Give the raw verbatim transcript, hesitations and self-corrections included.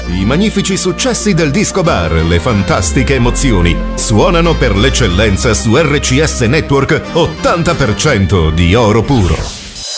I magnifici successi del disco bar, le fantastiche emozioni, suonano per l'eccellenza su R C S Network ottanta per cento di oro puro.